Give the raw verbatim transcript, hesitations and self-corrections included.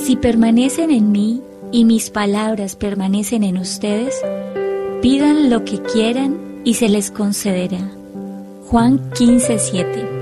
Si permanecen en mí y mis palabras permanecen en ustedes, pidan lo que quieran y se les concederá. Juan quince, siete.